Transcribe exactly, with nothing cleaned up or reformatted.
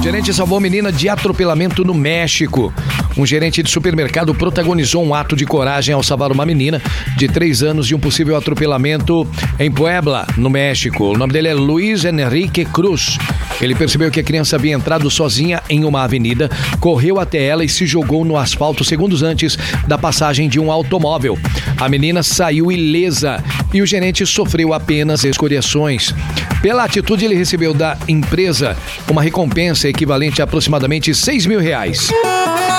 Gerente salvou menina de atropelamento no México. Um gerente de supermercado protagonizou um ato de coragem ao salvar uma menina de três anos de um possível atropelamento em Puebla, no México. O nome dele é Luiz Henrique Cruz. Ele percebeu que a criança havia entrado sozinha em uma avenida, correu até ela e se jogou no asfalto segundos antes da passagem de um automóvel. A menina saiu ilesa e o gerente sofreu apenas escoriações. Pela atitude, ele recebeu da empresa uma recompensa equivalente a aproximadamente seis mil reais.